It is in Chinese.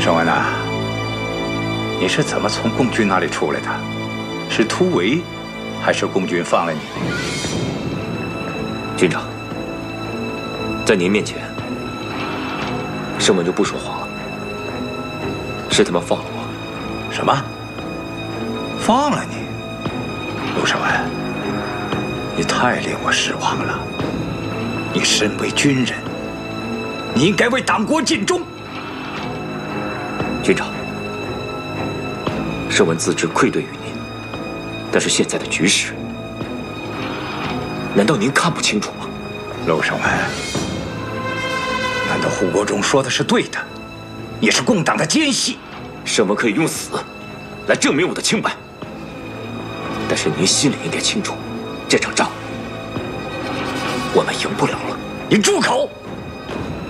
盛文呐，你是怎么从共军那里出来的？是突围，还是共军放了你？ 军长，在您面前，盛文就不说谎了，是他们放了我。 什么？放了你？陆盛文，你太令我失望了。你身为军人，你应该为党国尽忠。 军长，盛文自知愧对于您，但是现在的局势，难道您看不清楚吗？ 陆盛文，难道胡国忠说的是对的？你是共党的奸细。 盛文可以用死来证明我的清白，但是您心里应该清楚，这场仗我们赢不了了。 你住口！